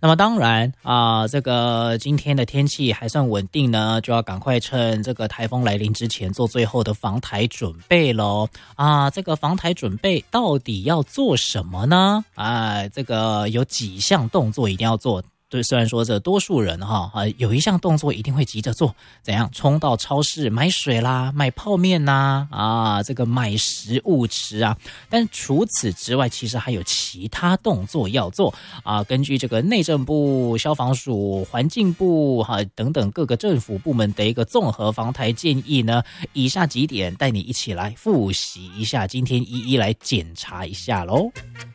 那么当然这个今天的天气还算稳定呢，就要赶快趁这个台风来临之前做最后的防台准备咯。这个防台准备到底要做什么呢？这个有几项动作一定要做。对，虽然说这多数人有一项动作一定会急着做，怎样冲到超市买水啦、买泡面啦这个买食物吃啊，但除此之外，其实还有其他动作要做根据这个内政部、消防署、环境部等等各个政府部门的一个综合防台建议呢，以下几点带你一起来复习一下，今天一一来检查一下咯。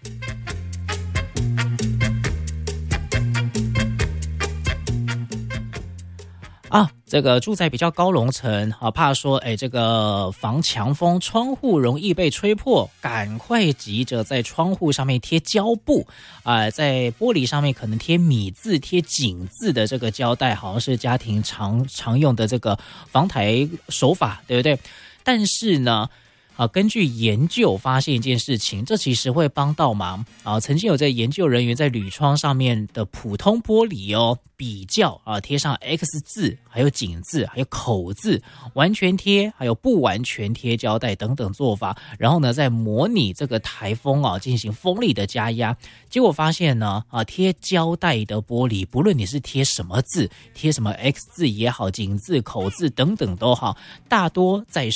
这个住在比较高楼层怕说这个防强风，窗户容易被吹破，赶快急着在窗户上面贴胶布在玻璃上面可能贴米字、贴井字的这个胶带，好像是家庭常用的这个防台手法，对不对？但是呢根据研究发现一件事情，这其实会帮到忙曾经有这研究人员在铝窗上面的普通玻璃比较贴上 X 字，还有井字，还有口字，完全贴，还有不完全贴胶带等等做法，然后呢再模拟这个台风进行风力的加压，结果发现呢贴胶带的玻璃，不论你是贴什么字，贴什么 X 字也好，井字、口字等等都好，大多在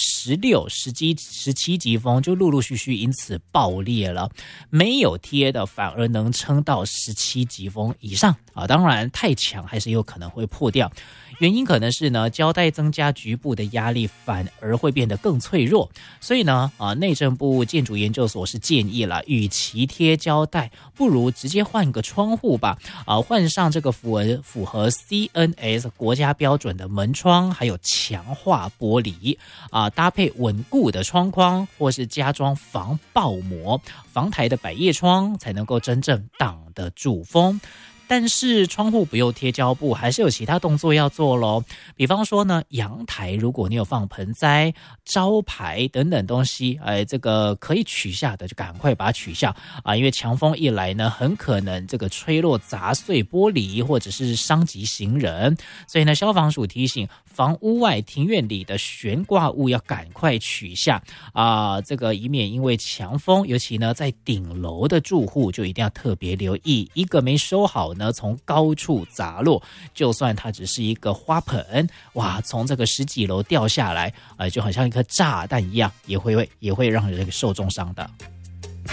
16、17级风就陆陆续续因此爆裂了，没有贴的反而能撑到17级风以上当然太强还是有可能会破掉，原因可能是呢胶带增加局部的压力，反而会变得更脆弱，所以呢内政部建筑研究所是建议了，与其贴胶带，不如直接换个窗户吧换上这个符合 CNS 国家标准的门窗，还有强化玻璃搭配稳固的窗框，或是加装防爆膜、防台的百叶窗，才能够真正挡得住风。但是窗户不用贴胶布，还是有其他动作要做咯。比方说呢，阳台如果你有放盆栽、招牌等等东西这个可以取下的就赶快把它取下因为强风一来呢，很可能这个吹落砸碎玻璃，或者是伤及行人，所以呢消防署提醒，房屋外庭院里的悬挂物要赶快取下这个以免因为强风，尤其呢在顶楼的住户就一定要特别留意，一个没收好呢从高处砸落，就算它只是一个花盆，哇，从这个10几楼掉下来就好像一颗炸弹一样，也会让人受重伤的。